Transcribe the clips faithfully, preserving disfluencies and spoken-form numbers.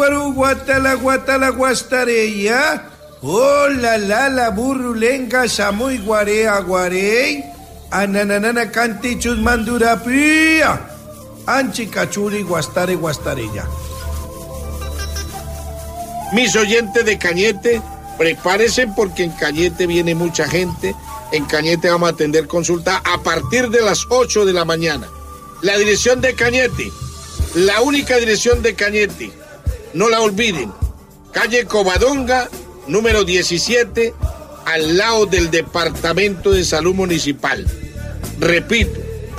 Guatala, guatala, guastareya. Oh, la, la, la, burrulenga, samuy, guarea, guarey. Ananana, canti, chusmandurapía. Anchi, cachuri, guastare, guastareya. Mis oyentes de Cañete, prepárense porque en Cañete viene mucha gente. En Cañete vamos a atender consulta a partir de las ocho de la mañana. La dirección de Cañete, la única dirección de Cañete, no la olviden. Calle Covadonga, número diecisiete, al lado del Departamento de Salud Municipal. Repito,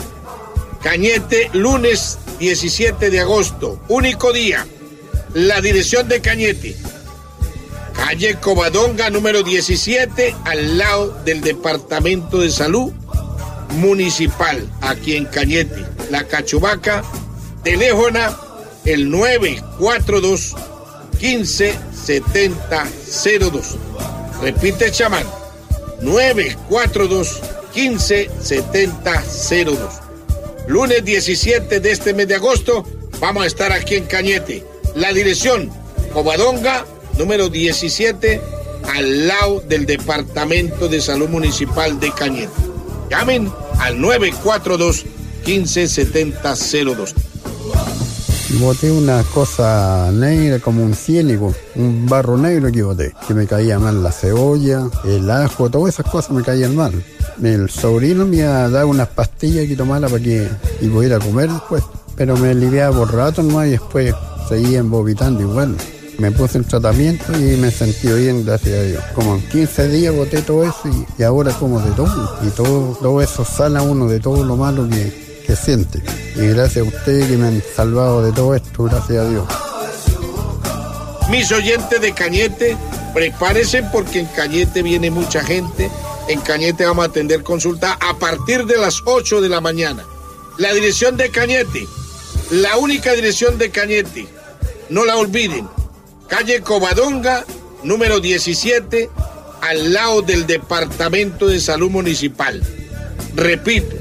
Cañete, lunes diecisiete de agosto, único día. La dirección de Cañete, calle Covadonga, número diecisiete, al lado del Departamento de Salud Municipal, aquí en Cañete. La Cachubaca, teléfono el nueve cuatro dos, quince, setenta, cero dos. Repite, chamán, nueve cuatro dos, quince, setenta, cero dos. Lunes diecisiete de este mes de agosto, vamos a estar aquí en Cañete. La dirección, Covadonga, número diecisiete, al lado del Departamento de Salud Municipal de Cañete. Llamen al nueve cuatro dos, quince, setenta, cero dos. Boté una cosa negra como un ciénigo, un barro negro que boté, que me caía mal la cebolla, el ajo, todas esas cosas me caían mal. El sobrino me ha dado unas pastillas que tomara para que y pudiera comer después, pero me aliviaba por rato nomás y después seguía vomitando igual. Me puse en tratamiento y me sentí bien, gracias a Dios. Como en quince días boté todo eso y, y ahora como de todo. Y todo, todo eso sana uno de todo lo malo que, que siente. Y gracias a ustedes que me han salvado de todo esto, gracias a Dios. Mis oyentes de Cañete, prepárense porque en Cañete viene mucha gente. En Cañete vamos a atender consulta a partir de las ocho de la mañana. La dirección de Cañete, la única dirección de Cañete, no la olviden. Calle Covadonga, número diecisiete, al lado del Departamento de Salud Municipal. Repito,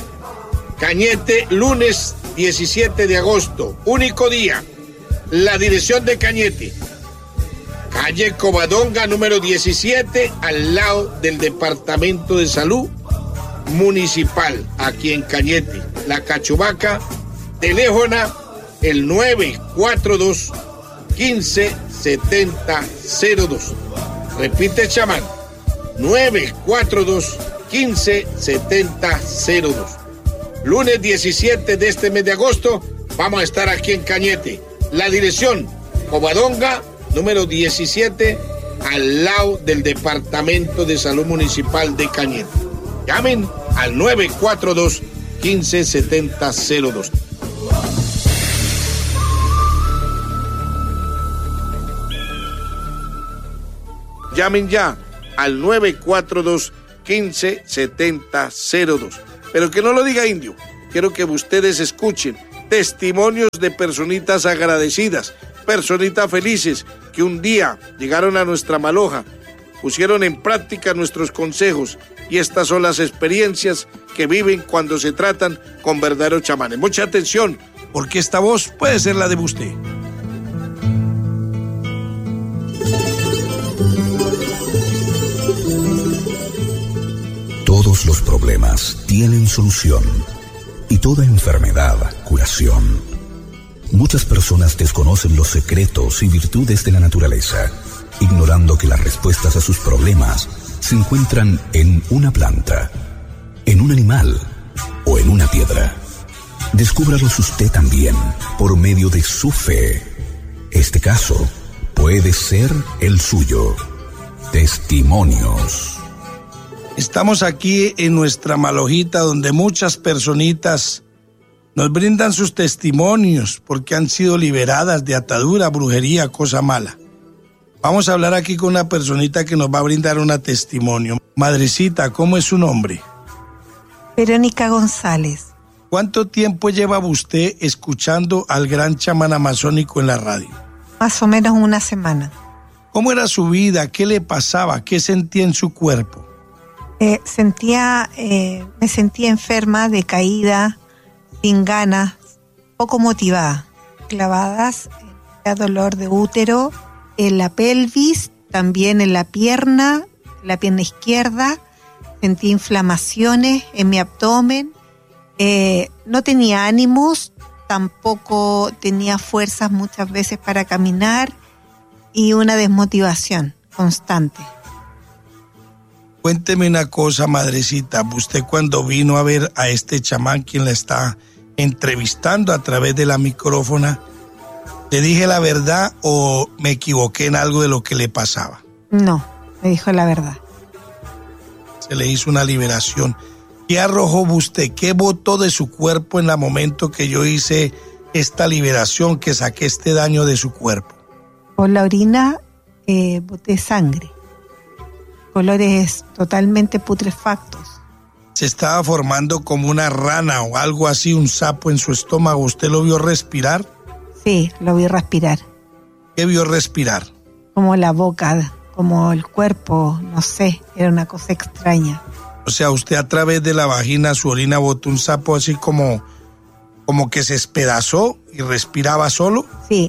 Cañete, lunes diecisiete de agosto, único día. La dirección de Cañete, calle Covadonga, número diecisiete, al lado del Departamento de Salud Municipal, aquí en Cañete. La Cachubaca, teléfono el nueve cuatro dos, quince, setenta, cero dos. Repite, chamán, nueve cuatro dos, quince, setenta, cero dos. Lunes diecisiete de este mes de agosto, vamos a estar aquí en Cañete. La dirección, Covadonga, número diecisiete, al lado del Departamento de Salud Municipal de Cañete. Llamen al nueve cuatro dos, quince, setenta, cero dos. Llamen ya al nueve cuatro dos, quince, setenta, cero dos. Pero que no lo diga indio. Quiero que ustedes escuchen testimonios de personitas agradecidas, personitas felices que un día llegaron a nuestra Maloja, pusieron en práctica nuestros consejos y estas son las experiencias que viven cuando se tratan con verdaderos chamanes. Mucha atención, porque esta voz puede ser la de usted. Todos los problemas tienen solución y toda enfermedad curación. Muchas personas desconocen los secretos y virtudes de la naturaleza, ignorando que las respuestas a sus problemas se encuentran en una planta, en un animal o en una piedra. Descúbralos usted también por medio de su fe. Este caso puede ser el suyo. Testimonios. Estamos aquí en nuestra Malojita, donde muchas personitas nos brindan sus testimonios porque han sido liberadas de atadura, brujería, cosa mala. Vamos a hablar aquí con una personita que nos va a brindar un testimonio. Madrecita, ¿cómo es su nombre? Verónica González. ¿Cuánto tiempo lleva usted escuchando al gran chamán amazónico en la radio? Más o menos una semana. ¿Cómo era su vida? ¿Qué le pasaba? ¿Qué sentía en su cuerpo? Eh, sentía, eh, me sentía enferma, decaída, sin ganas, poco motivada, clavadas dolor de útero, en la pelvis, también en la pierna, la pierna izquierda. Sentí inflamaciones en mi abdomen. Eh, no tenía ánimos, tampoco tenía fuerzas muchas veces para caminar y una desmotivación constante. Cuénteme una cosa, madrecita. Usted cuando vino a ver a este chamán, quien la está entrevistando a través de la micrófona, ¿le dije la verdad o me equivoqué en algo de lo que le pasaba? No, me dijo la verdad. Se le hizo una liberación. ¿Qué arrojó usted? ¿Qué botó de su cuerpo en el momento que yo hice esta liberación, que saqué este daño de su cuerpo? Por la orina eh, boté sangre. Colores totalmente putrefactos. Se estaba formando como una rana o algo así, un sapo en su estómago. ¿Usted lo vio respirar? Sí, lo vi respirar. ¿Qué vio respirar? Como la boca, como el cuerpo, no sé, era una cosa extraña. O sea, usted a través de la vagina, su orina botó un sapo así como, como que se despedazó y respiraba solo. Sí.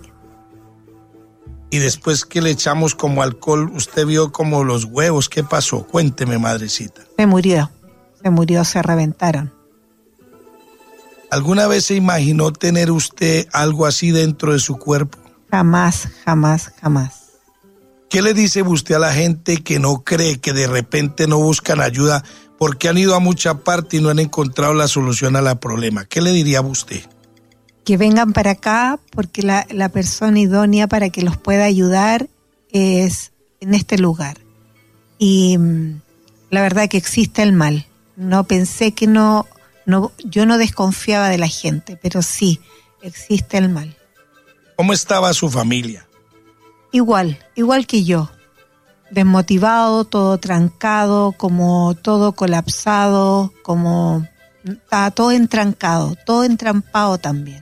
Y después que le echamos como alcohol, usted vio como los huevos. ¿Qué pasó? Cuénteme, madrecita. Se murió, se murió, se reventaron. ¿Alguna vez se imaginó tener usted algo así dentro de su cuerpo? Jamás, jamás, jamás. ¿Qué le dice usted a la gente que no cree, que de repente no buscan ayuda porque han ido a mucha parte y no han encontrado la solución al problema? ¿Qué le diría a usted? Que vengan para acá porque la, la persona idónea para que los pueda ayudar es en este lugar. Y mmm, la verdad que existe el mal. No pensé que no, no, yo no desconfiaba de la gente, pero sí, existe el mal. ¿Cómo estaba su familia? Igual, igual que yo. Desmotivado, todo trancado, como todo colapsado, como estaba todo entrancado, todo entrampado también.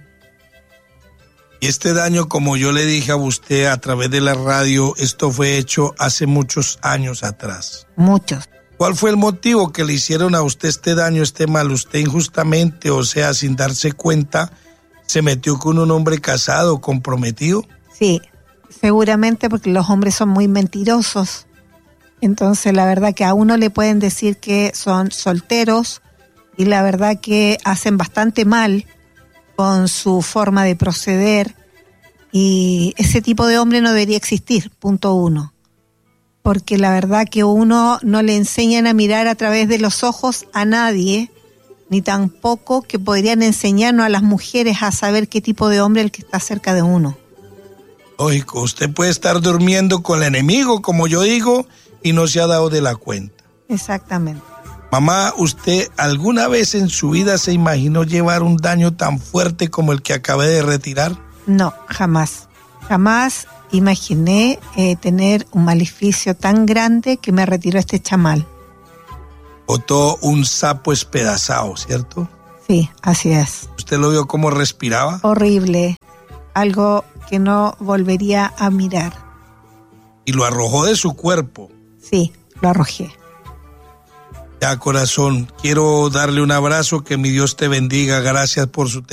Y este daño, como yo le dije a usted a través de la radio, esto fue hecho hace muchos años atrás. Muchos. ¿Cuál fue el motivo que le hicieron a usted este daño, este mal? Usted injustamente, o sea, sin darse cuenta, se metió con un hombre casado, comprometido. Sí, seguramente porque los hombres son muy mentirosos. Entonces, la verdad que a uno le pueden decir que son solteros y la verdad que hacen bastante mal con su forma de proceder, y ese tipo de hombre no debería existir, punto uno. Porque la verdad que uno no le enseñan a mirar a través de los ojos a nadie, ni tampoco que podrían enseñarnos a las mujeres a saber qué tipo de hombre es el que está cerca de uno. Lógico, usted puede estar durmiendo con el enemigo, como yo digo, y no se ha dado de la cuenta. Exactamente. Mamá, ¿usted alguna vez en su vida se imaginó llevar un daño tan fuerte como el que acabé de retirar? No, jamás. Jamás imaginé eh, tener un maleficio tan grande que me retiró este chamal. Botó un sapo espedazado, ¿cierto? Sí, así es. ¿Usted lo vio cómo respiraba? Horrible. Algo que no volvería a mirar. ¿Y lo arrojó de su cuerpo? Sí, lo arrojé. Ya, corazón, quiero darle un abrazo, que mi Dios te bendiga, gracias por su